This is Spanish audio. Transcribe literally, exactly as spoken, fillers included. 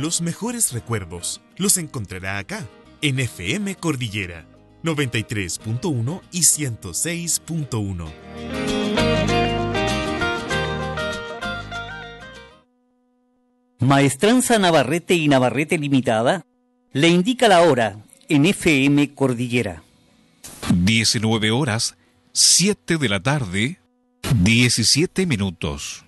Los mejores recuerdos los encontrará acá, en F M Cordillera, noventa y tres punto uno y ciento seis punto uno. Maestranza Navarrete y Navarrete Limitada le indica la hora en F M Cordillera. diecinueve horas, siete de la tarde, diecisiete minutos.